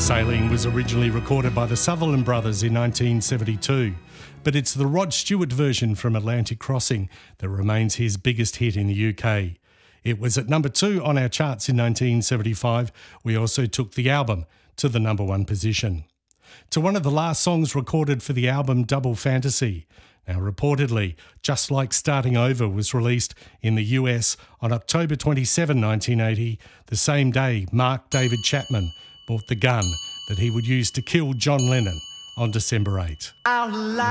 Sailing was originally recorded by the Sutherland Brothers in 1972, but it's the Rod Stewart version from Atlantic Crossing that remains his biggest hit in the UK. It was at number 2 on our charts in 1975. We also took the album to the number 1 position. To one of the last songs recorded for the album Double Fantasy. Now, reportedly, Just Like Starting Over was released in the US on October 27, 1980, the same day Mark David Chapman bought the gun that he would use to kill John Lennon on December 8.